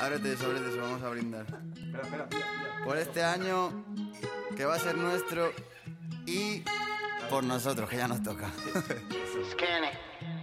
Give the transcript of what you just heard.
Ábrete eso, vamos a brindar. Espera, pilla. Por este año que va a ser nuestro y por nosotros, que ya nos toca. Skinny.